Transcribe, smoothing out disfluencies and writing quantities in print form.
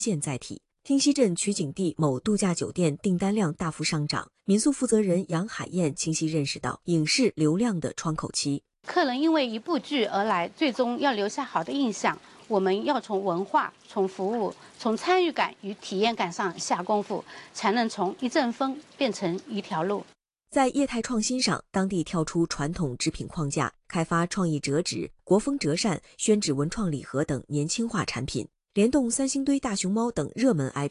舰载体。汀溪镇取景地某度假酒店订单量大幅上涨，民宿负责人杨海燕清晰认识到影视流量的窗口期。 客人因为一部剧而来，最终要留下好的印象，我们要从文化、从服务、从参与感与体验感上下功夫，才能从一阵风变成一条路。 在业态创新上，当地跳出传统织品框架，开发创意折纸、国风折扇、宣纸文创礼盒等年轻化产品，联动三星堆大熊猫等热门